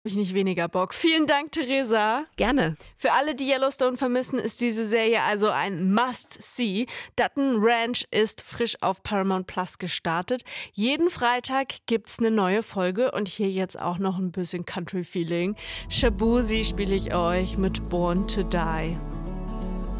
Ich nicht weniger Bock. Vielen Dank, Theresa. Gerne. Für alle, die Yellowstone vermissen, ist diese Serie also ein Must-See. Dutton Ranch ist frisch auf Paramount Plus gestartet. Jeden Freitag gibt's eine neue Folge und hier jetzt auch noch ein bisschen Country-Feeling. Shabuzi spiele ich euch mit Born to Die.